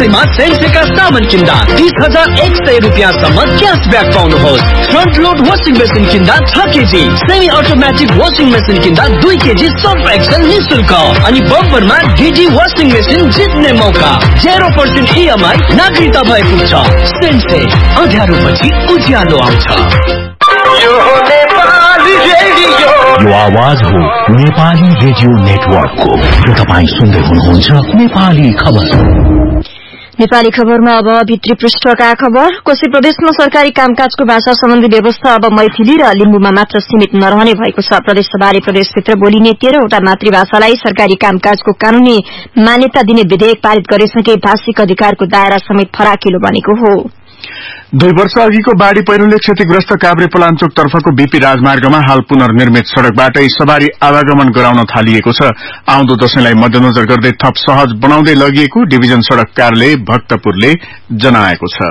दशैंमा सेन्सेका सामान किन्दा 30,100 रुपियाँसम्म cashback पाउनुहोस्। Front load washing machine किन्दा 6 KG, semi automatic washing machine किन्दा 2 केजी सर्फ एक्सेल निशुल्क अनि बम्परमा डिजी वासिङ मेसिन जित्ने मौका। 0% EMI नागरिकता भएको छ। सेन्से अँध्यारोपछि उज्यालो आउँछ। यो आवाज हो नेपाली रेडियो नेटवर्कको। जो तपाईँ सुन्दै हुनुहुन्छ नेपाली खबर। नेपाली खबरमा अब भित्री पृष्ठका खबर। कोशी प्रदेशमा सरकारी कामकाजको भाषा सम्बन्धी व्यवस्था अब मैथिली र लिम्बुमा मात्र सीमित नरहने भएको छ। प्रदेशसभाले प्रदेशभित्र बोलिने 13वटा मातृभाषालाई सरकारी कामकाजको कानूनी मान्यता दिने विधेयक पारित गरेसँगै भाषिक अधिकारको दायरा समेत फराकिलो बनेको हो। 2 वर्ष अघिको बाढ़ी पहिरोले क्षतिग्रस्त काभ्रे पलाञ्चोक तर्फको बीपी राजमार्गमा हाल पुनर्निर्मित सड़कबाटै सवारी आवागमन गराउन थालिएको छ। आउँदो दशैंलाई मध्यनजर गर्दै थप सहज बनाउँदै लगिएको डिभिजन सड़क कार्यालय भक्तपुरले जनाएको छ।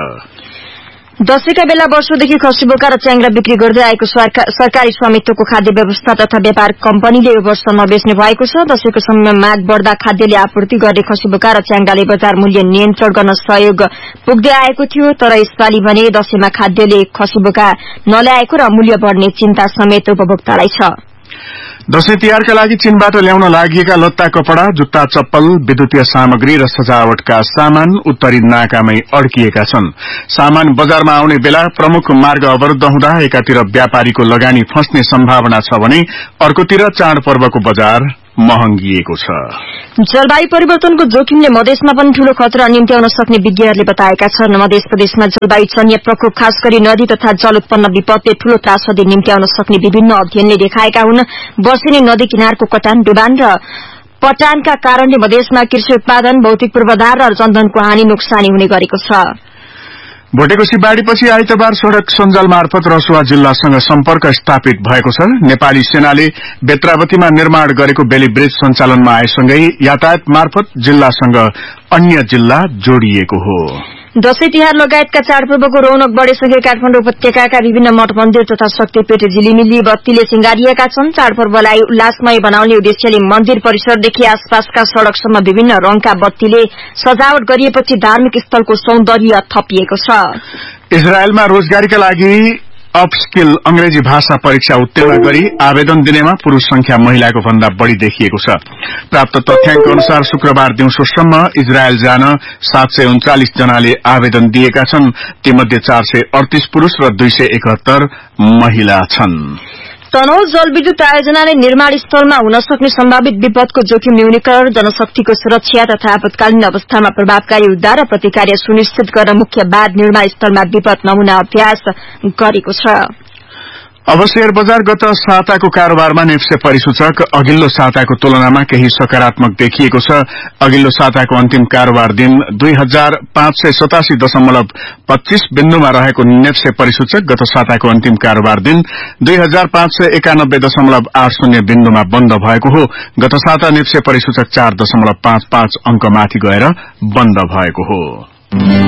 दशैंका बेला वर्षौंदेखि खसी बोका र च्याङ्ग्रा बिक्री गर्दै आएको सरकारी स्वामित्वको खाद्य व्यवस्था तथा व्यापार कम्पनीले यो वर्ष नबेच्ने भएको छ। दशैंको समयमा माग बढ़दा खाद्यले आपूर्ति गर्ने खसी बोका र च्याङ्ग्राले बजार मूल्य नियन्त्रण गर्न सहयोग पुग्दै आएको थियो। तर यसपालि भने दशैंमा खाद्यले खसी बोका नल्याएको र मूल्य बढ़ने चिन्ता समेत उपभोक्तालाई छ। दशैं तिहारका लागि चीनबाट ल्याउन लागिएका लत्ता कपड़ा, जुत्ता, चप्पल, विद्युतीय सामग्री र सजावटका सामान उत्तरी नाकामै अड्किएका छन्। सामान बजारमा आउने बेला प्रमुख मार्ग अवरूद्ध हुँदा एकातिर व्यापारीको लगानी फस्ने सम्भावना छ भने अर्कोतिर चाडपर्वको बजार महँगिएको छ। जलवायु परिवर्तनको जोखिमले मधेसमा पनि ठूलो खतरा निम्त्याउन सक्ने विज्ञहरूले बताएका छन्। मधेस प्रदेशमा जलवायु जन्य प्रकोप खास गरी नदी तथा जल उत्पन्न विपदले ठूलो त्रासदी निम्त्याउन सक्ने विभिन्न अध्ययनले देखाएका हुन्। वर्षेनी नदी किनारको कटान, डुबान र पटानका कारणले मधेसमा कृषि उत्पादन, भौतिक पूर्वाधार र जनधनको हानि नोक्सानी हुने गरेको छ। भोटेकोशी बाढ़ीपछि आइतबार सड़क सञ्जाल मार्फत रसुवा जिल्लासँग सम्पर्क स्थापित भएको छ। नेपाली सेनाले बेत्रावतीमा निर्माण गरेको बेली ब्रिज सञ्चालनमा आएसँगै यातायात मार्फत जिल्लासँग अन्य जिल्ला जोडिएको हो। दशैं तिहार लगायतका चाडपर्वको रौनक बढ़ेसँगै काठमाडौँ उपत्यकाका विभिन्न मठ मन्दिर तथा शक्तिपीठ झिलिमिली बत्तीले सिंगारिएका छन्। चाडपर्वलाई उल्लासमय बनाउने उद्देश्यले मन्दिर परिसरदेखि आसपासका सड़कसम्म विभिन्न रंगका बत्तीले सजावट गरिएपछि धार्मिक स्थलको सौन्दर्य थपिएको छ। इजरायलमा रोजगारीका लागि अपस्किल अंग्रेजी भाषा परीक्षा उत्तीर्ण गरी आवेदन दिनेमा पुरूष संख्या महिलाको भन्दा बढ़ी देखिएको छ। प्राप्त तथ्याङ्क अनुसार शुक्रबार दिउँसोसम्म इजरायल जान 739 जनाले आवेदन दिएका छन्। तीमध्ये 438 पुरूष र 271 महिला छन्। तनहुँ जलविद्युत आयोजनाले निर्माण स्थलमा हुन सक्ने सम्भावित विपदको जोखिम न्यूनीकरण, जनशक्तिको सुरक्षा तथा आपतकालीन अवस्थामा प्रभावकारी उद्धार र प्रतिक्रिया सुनिश्चित गर्न मुख्य बाँध निर्माण स्थलमा विपद नमूना अभ्यास गरेको छ। अब शेयर बजार गत साताको कारोबारमा नेप्से परिसूचक अघिल्लो साताको तुलनामा केही सकारात्मक देखिएको छ। अघिल्लो साताको अन्तिम कारोबार दिन 2587.25 बिन्दुमा रहेको नेप्से परिसूचक गत साताको अन्तिम कारोबार दिन 2591.80 बिन्दुमा बन्द भएको हो। गत साता नेप्से परिसूचक 4.55 अंक माथि गएर बन्द भएको हो।